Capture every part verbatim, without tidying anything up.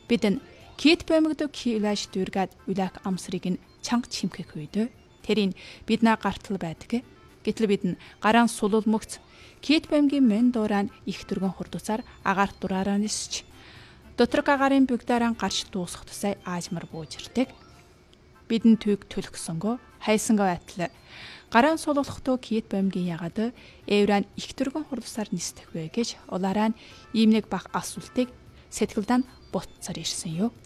Бидэн кит бомигдо килаш дүүргээд үлээх амсрыг нь чанга чимхэх үед тэрийг биднээ гартал байдаг. Гэтэл бид нь гараан сулулмөгц кит бомгийн мен дуурайн их түргэн хурдуцаар агаар дураараа нисч дотрог агарын бүгдээрэн гарч дуусах тусай аажмар бууж ирдэг. Бидэн төг төлөхсөнгөө хайсангаа байтал гараан сулуулахдоо кит бомгийн ягаад эвран их түргэн хурдусаар нисдэх вэ гэж улаараа нь ийм нэг бах асуултыг сэтгэлдээ ботцар ирсэн юу.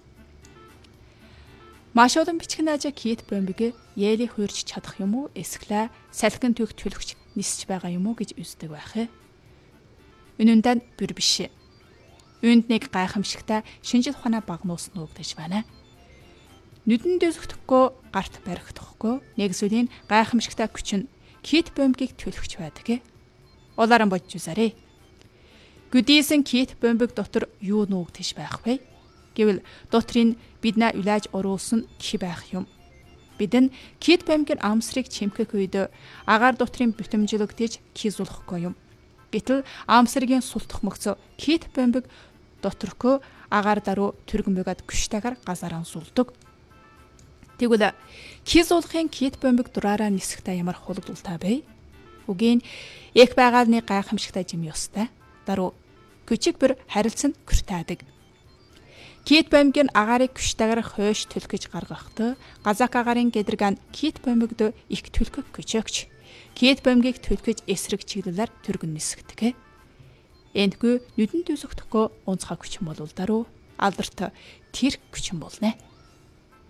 Маш олон бичгнажа кит бомбиг яли хуурж чадах юм уу? Эсвэл салхин төг төлөгч нисэж байгаа юм уу гэж үздэг байх ээ. Үнэндээ бүр биш. Үүнд нэг гайхамшигтай шинжил ухаанаа багнуулсан үг гэж байна. Нүдэн дэвсэхдэггүй гарт баригдахгүй нэг зүйлийн гайхамшигтай күч нь кит бомбиг төлөгч байдаг. Улааран бодж үзээрэй. Гүдийсэн кит бомбиг дотор юу нуугдэж байх вэ? Гэвэл дотрын биднээ үлээж оруулсан ки байх юм. Бидэн кит бомгийн амсрыг чимхэх үед агаар дотрын бүтэмжлэгдэж кизуулахгүй юм. Гэтэл амсрын султах мөгцөө кит бомбиг доторхөө агаар даруй түргэн бөгөөд күштайгаар газараа сулдаг. Тэгвэл кизуулахын кит бомбиг дураараа нисэхдээ ямар хулгалттай бэ? Үгийн их байгааны гайхамшигтай юм ёстой. Даруй küçük bir харилцан күртээдэг. Кит бомгийн агаарыг күштайгаар хойш төлгөж гаргахад газак агарын гэдрэгэн кит бомгид их төлгөх küçükч. Кит бомгийг төлгөж эсрэг чиглэлээр түргэн нисгдэг. Энэгүй нүдэн төсөхдөгөө унцхай күчин болвол даруй алдарт тэрх күчин болно.